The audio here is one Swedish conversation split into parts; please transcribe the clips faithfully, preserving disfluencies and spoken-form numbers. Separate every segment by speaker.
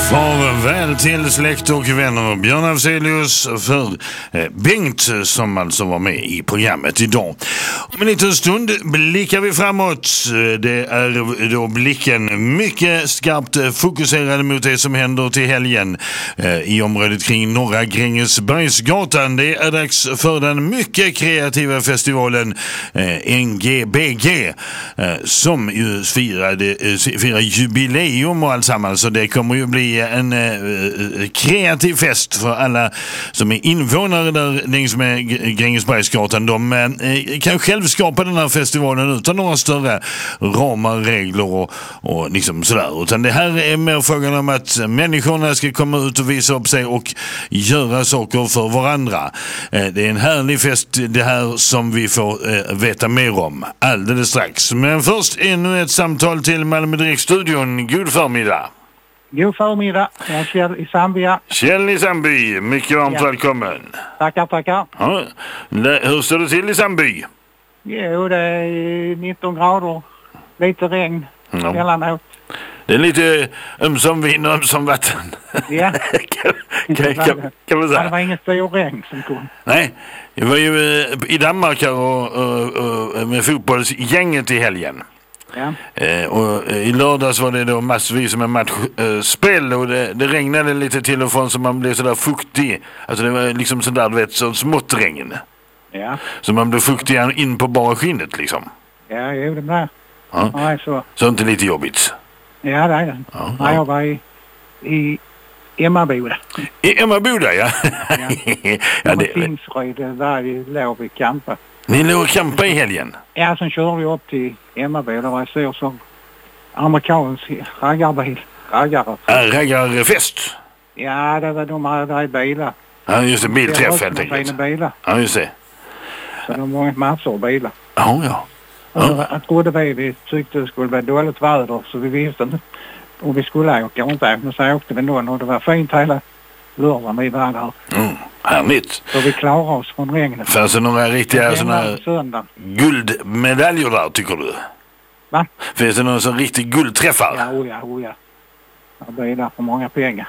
Speaker 1: Farväl till släkt och vänner. Björn Afzelius för eh, Bengt som alltså var med i programmet idag. Om en liten stund blickar vi framåt. Det är då blicken mycket skarpt fokuserad mot det som händer till helgen eh, i området kring Norra Grängesbergsgatan. Det är dags för den mycket kreativa festivalen eh, N G B G eh, som ju firade, eh, firar jubileum och alltsammans. Så det kommer ju bli en eh, kreativ fest för alla som är invånare där längs med Grängesbergsgatan. De eh, kan själv skapa den här festivalen utan några större ramar, regler och, och liksom sådär. Utan det här är mer frågan om att människorna ska komma ut och visa upp sig och göra saker för varandra. Eh, det är en härlig fest det här som vi får eh, veta mer om alldeles strax. Men först ännu ett samtal till Malmö Direkt-studion. God förmiddag.
Speaker 2: God förmiddag. Jag är Kjell i Sandby.
Speaker 1: Kjell i Sandby, mycket varmt
Speaker 2: ja.
Speaker 1: Välkommen.
Speaker 2: Tackar, tackar.
Speaker 1: Ja. Hur står det till i Sandby?
Speaker 2: Jo, det är nitton grader. Lite regn.
Speaker 1: Ja.
Speaker 2: Mellanåt.
Speaker 1: Det är lite ömsom vin och ömsom vatten.
Speaker 2: Ja.
Speaker 1: kan, kan, kan, kan man säga.
Speaker 2: Det var ingen stor regn som kom.
Speaker 1: Nej, jag var ju i Danmark här och, och, och med fotbollsgänget i helgen.
Speaker 2: Ja.
Speaker 1: Eh, och i lördags var det då massvis med matchspel eh, och det, det regnade lite till och från så man blev sådär fuktig. Alltså det var liksom sådär, du vet, så smått regn.
Speaker 2: Ja.
Speaker 1: Så man blev fuktig in på bara skinnet liksom.
Speaker 2: Ja, jo, det blev.
Speaker 1: Ja.
Speaker 2: Ja, så.
Speaker 1: Så inte lite jobbigt.
Speaker 2: Ja, det är det.
Speaker 1: Ja,
Speaker 2: ja.
Speaker 1: ja.
Speaker 2: Jag var i, i Emmaboda.
Speaker 1: I Emmaboda, ja.
Speaker 2: Ja.
Speaker 1: Ja,
Speaker 2: det
Speaker 1: det,
Speaker 2: var Tingsryd, där vi låg vid kampa.
Speaker 1: ni låg och campa i helgen?
Speaker 2: Ja, sen körde vi upp till Emmaboda. Det var så som amerikansk raggarbil. Raggare.
Speaker 1: Äh, raggarfest?
Speaker 2: Ja, det var de här där i bilar.
Speaker 1: Ja, just det, bilträff helt enkelt.
Speaker 2: Bilar.
Speaker 1: Ja, just det.
Speaker 2: Så de var massor av bilar.
Speaker 1: Ja, ja.
Speaker 2: Ja. Jag trodde vi, vi tyckte det skulle vara dåligt väder så vi visste inte om vi skulle åka och inte. Men så åkte vi någon och det var fint hela lördagen vi var där.
Speaker 1: Mm, härligt.
Speaker 2: Så vi klarade oss från regnet.
Speaker 1: Fanns det några riktiga sådana guldmedaljer där, tycker du?
Speaker 2: Va?
Speaker 1: Finns det någon sån riktig guldträffar?
Speaker 2: Ja, oja, oja. Jag blir där för många pengar.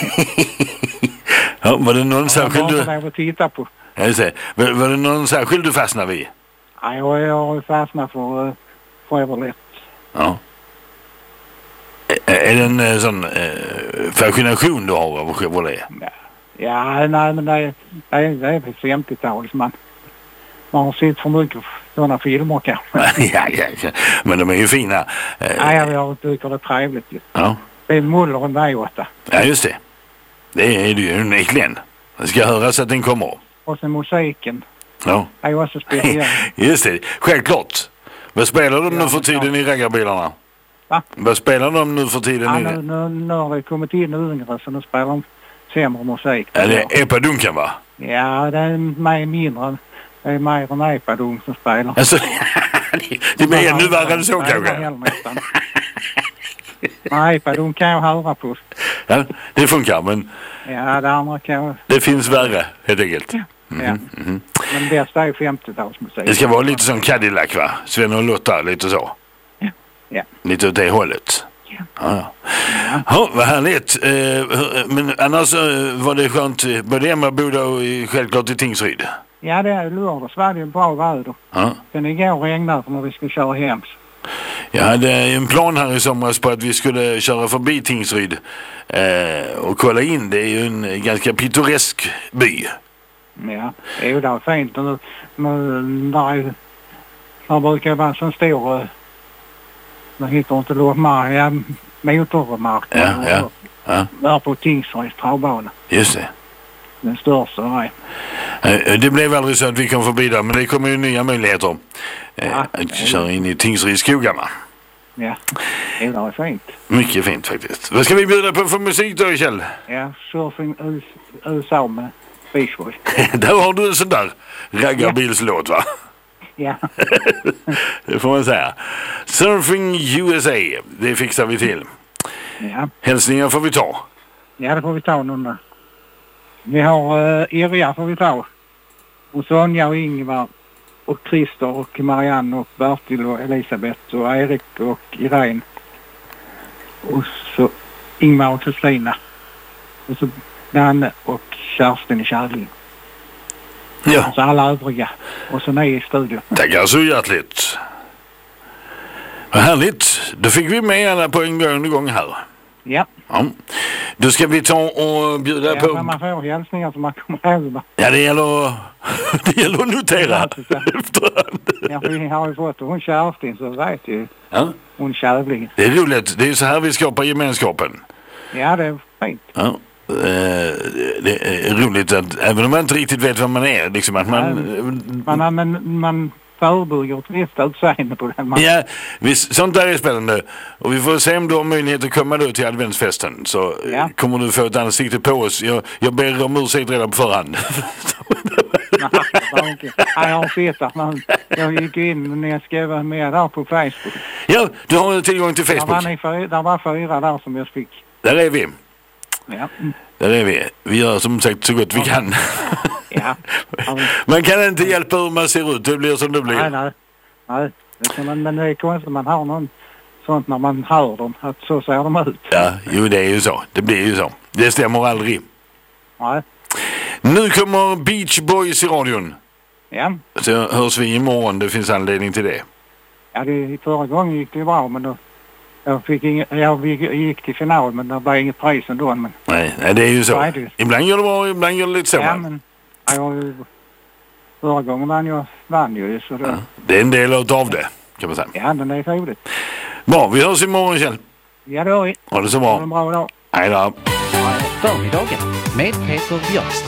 Speaker 1: Ja, var det någon särskild du...
Speaker 2: Jag var titta på.
Speaker 1: Ja, just det. Var, var det någon särskild du fastnade vid?
Speaker 2: Ja, jag, jag har fastnat för uh, Chevrolet.
Speaker 1: Ja. Är, är det en uh, sån uh, fascination du har av Chevrolet?
Speaker 2: Ja, ja nej, men det är, det är, det är femtiotalet man. Man har sett för mycket sådana filmer kanske.
Speaker 1: ja, ja, ja, men de är ju fina. Uh,
Speaker 2: ja, jag tycker det är trevligt.
Speaker 1: Ja.
Speaker 2: Det är Muller och V åtta.
Speaker 1: Ja, just det. Det är det ju onekligen. Det ska höras att den kommer.
Speaker 2: Och sen musiken.
Speaker 1: Ja.
Speaker 2: Det är också speciellt.
Speaker 1: Just det, självklart. Vad spelar de
Speaker 2: ja,
Speaker 1: nu för tiden ja. i raggarbilarna?
Speaker 2: Va?
Speaker 1: Vad spelar de nu för tiden?
Speaker 2: Ja,
Speaker 1: i...
Speaker 2: nu, nu, nu har det kommit in yngre så nu spelar de sämre musik.
Speaker 1: Ja, det är Epadunkan, va?
Speaker 2: Ja, det är mig mindre. Det är mer än Epadunk som spelar.
Speaker 1: Alltså, det är mer ännu värre än så kanske.
Speaker 2: Nej, Epadunk kan jag höra på.
Speaker 1: Ja, det funkar, men...
Speaker 2: Ja, det andra kan jag...
Speaker 1: Det finns värre, helt enkelt.
Speaker 2: Ja.
Speaker 1: Mm-hmm.
Speaker 2: Ja.
Speaker 1: Mm-hmm.
Speaker 2: Men bästa är femtiotalsmusik.
Speaker 1: Det ska vara lite som Cadillac, va? Sven och Lotta, lite så.
Speaker 2: Ja. Ja.
Speaker 1: Lite åt det hållet.
Speaker 2: Ja.
Speaker 1: Ja, ja. Ja. Ja, vad härligt. Eh, men annars var det skönt både Emmaboda och självklart i Tingsryd.
Speaker 2: Ja, det är lördags var det ju bra väder.
Speaker 1: Ja.
Speaker 2: Sen igår regnade för när vi skulle köra hem.
Speaker 1: Jag hade en plan här i somras på att vi skulle köra förbi Tingsryd eh, och kolla in. Det är ju en ganska pittoresk by.
Speaker 2: Ja, det är ju där fint. Men, men där, där brukar det vara så stor... Man hittar inte lågmark, ja, motormark.
Speaker 1: Ja, ja, ja.
Speaker 2: Där på Tingsryds travbana.
Speaker 1: Just det.
Speaker 2: Den största, nej.
Speaker 1: Det blev aldrig så att vi kom förbi där, men det kommer ju nya möjligheter. Ja, att köra in i Tingsryds skogarna.
Speaker 2: Ja, det är fint.
Speaker 1: Mycket fint faktiskt. Vad ska vi bjuda på för musik då, Kjell?
Speaker 2: Ja, Surfing U S A med Beach Boys.
Speaker 1: Där har du en sån där raggarbilslåt, va?
Speaker 2: Ja.
Speaker 1: Det får man säga. Surfing U S A, det fixar vi till.
Speaker 2: Ja.
Speaker 1: Hälsningar får vi ta.
Speaker 2: Ja, det får vi ta någon. Vi har uh, Irja får vi ta. Och Sonja och Ingvar och Christer och Marianne och Bertil och Elisabeth och Erik och Irene. Och så Ingvar och Kristina. Och så Danne och Kerstin i Kärling.
Speaker 1: Ja.
Speaker 2: Alltså alla övriga. Och så ni i studion.
Speaker 1: Tackar så hjärtligt. Vad härligt. Då fick vi med alla på en gång, en gång här.
Speaker 2: Ja.
Speaker 1: Ja. Då ska vi ta och bjuda
Speaker 2: Ja,
Speaker 1: på...
Speaker 2: när man får hälsningar så man kommer ihåg.
Speaker 1: Ja, det gäller, det gäller att notera efterhand.
Speaker 2: Ja, för vi har ju fått hon Kerstin så vet ju.
Speaker 1: Ja.
Speaker 2: Hon Kärling.
Speaker 1: Det är roligt. Det är så här vi skapar gemenskapen.
Speaker 2: Ja, det är fint.
Speaker 1: Ja. Det är roligt att, även om man inte riktigt vet vad man är, liksom att man...
Speaker 2: Man, man, man, man förebygger ett visst utseende på den. Man...
Speaker 1: Ja, visst, sånt där är spännande. Och vi får se om du har möjlighet att komma då till adventsfesten. Så ja. Kommer du få ett ansikte på oss. Jag, jag ber om ursäkt redan på förhand.
Speaker 2: Nej, okay. Jag har sett att man, jag gick in när jag skrev med där på Facebook.
Speaker 1: Ja, du har tillgång till Facebook.
Speaker 2: Där var, ni för, där var fyra där som jag fick.
Speaker 1: Där är vi.
Speaker 2: Ja.
Speaker 1: Där är vi. Vi gör som sagt så gott vi kan.
Speaker 2: Ja.
Speaker 1: Man kan inte hjälpa hur man ser ut. Det blir som det blir.
Speaker 2: Nej, nej. nej. Det man, men det är konstigt man har någon sånt när man hör dem. Att så ser de ut.
Speaker 1: Ja, jo det är ju så. Det blir ju så. Det stämmer aldrig.
Speaker 2: Nej.
Speaker 1: Nu kommer Beach Boys i radion.
Speaker 2: Ja.
Speaker 1: Så hörs vi imorgon. Det finns anledning till det.
Speaker 2: Ja, det, förra gången gick det bra men då... Jag, fick inga, jag gick till final men det var inget pris ändå. Men...
Speaker 1: Nej, nej, det är ju så.
Speaker 2: Nej,
Speaker 1: ibland gör det bra, ibland gör det lite sämre.
Speaker 2: Ja, men jag, förra gången vann jag, vann ju. Så det...
Speaker 1: Ja, det är en del av det, kan man säga.
Speaker 2: Ja, men det är roligt.
Speaker 1: Bra, vi hörs imorgon, Kjell.
Speaker 2: Ja, det gör vi.
Speaker 1: Ha det så bra.
Speaker 2: Ha en bra dag.
Speaker 1: Hej då.
Speaker 3: Förmiddagen med Peter Björkström.